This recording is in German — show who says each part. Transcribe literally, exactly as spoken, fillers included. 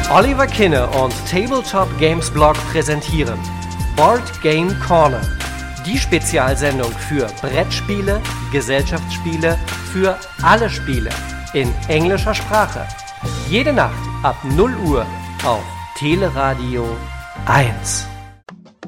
Speaker 1: Oliver Kinne und Tabletop Games Blog präsentieren Board Game Corner, die Spezialsendung für Brettspiele, Gesellschaftsspiele, für alle Spiele in englischer Sprache. Jede Nacht ab null Uhr auf Teleradio eins.